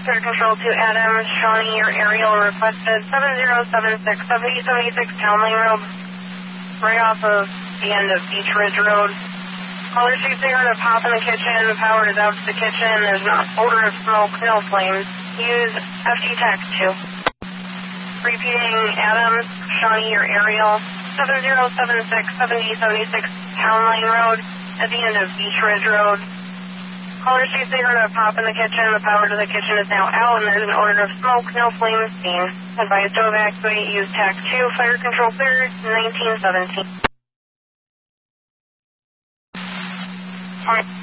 Fire Control to Adams, Shawnee, your aerial requested 7076 7076 Town Lane Road, right off of the end of Beach Ridge Road. Caller 6 to pop in the kitchen, the power is out to the kitchen, there's no odor of smoke, no flames. Use FT Tech 2. Repeating Adams, Shawnee, your aerial 7076 7076 Town Lane Road, at the end of Beach Ridge Road. Caller 6 to pop in the kitchen, the power to the kitchen is now out and there's an odor of smoke, no flames seen. Advised to evacuate, use TAC 2, fire control clear, 1917.